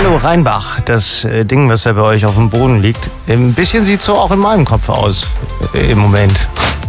Hallo Rheinbach, das Ding, was da bei euch auf dem Boden liegt, ein bisschen sieht so auch in meinem Kopf aus im Moment.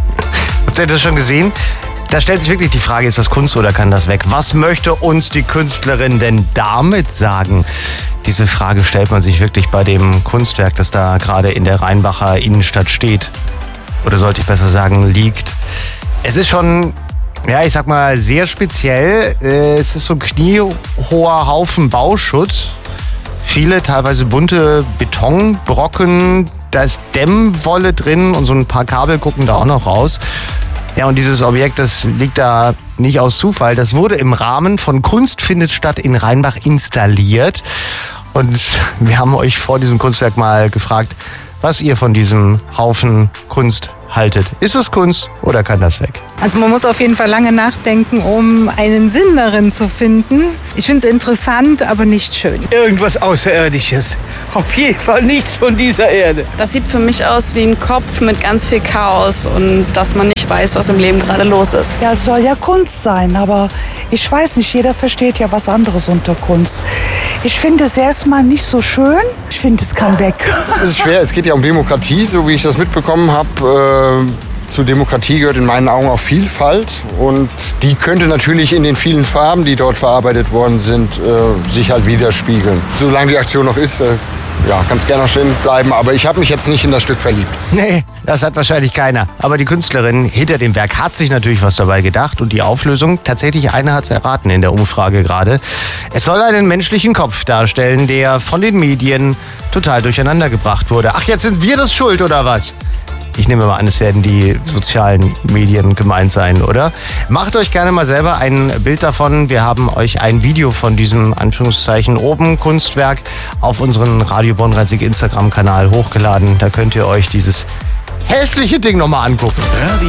Habt ihr das schon gesehen? Da stellt sich wirklich die Frage, ist das Kunst oder kann das weg? Was möchte uns die Künstlerin denn damit sagen? Diese Frage stellt man sich wirklich bei dem Kunstwerk, das da gerade in der Rheinbacher Innenstadt steht. Oder sollte ich besser sagen, liegt. Es ist schon, ja, ich sag mal, sehr speziell. Es ist so ein kniehoher Haufen Bauschutt. Viele, teilweise bunte Betonbrocken. Da ist Dämmwolle drin und so ein paar Kabel gucken da auch noch raus. Ja, und dieses Objekt, das liegt da nicht aus Zufall. Das wurde im Rahmen von Kunst findet statt in Rheinbach installiert. Und wir haben euch vor diesem Kunstwerk mal gefragt, was ihr von diesem Haufen Kunst haltet. Ist es Kunst oder kann das weg? Also man muss auf jeden Fall lange nachdenken, um einen Sinn darin zu finden. Ich finde es interessant, aber nicht schön. Irgendwas Außerirdisches. Auf jeden Fall nichts von dieser Erde. Das sieht für mich aus wie ein Kopf mit ganz viel Chaos und dass man nicht weiß, was im Leben gerade los ist. Ja, es soll ja Kunst sein, aber ich weiß nicht, jeder versteht ja was anderes unter Kunst. Ich finde es erstmal nicht so schön. Ich finde, es kann weg. Es ist schwer, es geht ja um Demokratie, so wie ich das mitbekommen habe. Zu Demokratie gehört in meinen Augen auch Vielfalt und die könnte natürlich in den vielen Farben, die dort verarbeitet worden sind, sich halt widerspiegeln. Solange die Aktion noch ist, ja, kann es gerne noch stehen bleiben, aber ich habe mich jetzt nicht in das Stück verliebt. Nee, das hat wahrscheinlich keiner. Aber die Künstlerin hinter dem Werk hat sich natürlich was dabei gedacht und die Auflösung, tatsächlich einer hat es erraten in der Umfrage gerade. Es soll einen menschlichen Kopf darstellen, der von den Medien total durcheinander gebracht wurde. Ach, jetzt sind wir das schuld oder was? Ich nehme mal an, es werden die sozialen Medien gemeint sein, oder? Macht euch gerne mal selber ein Bild davon. Wir haben euch ein Video von diesem Anführungszeichen oben Kunstwerk auf unseren Radio Bonn-Rhein-Sieg Instagram-Kanal hochgeladen. Da könnt ihr euch dieses hässliche Ding nochmal angucken.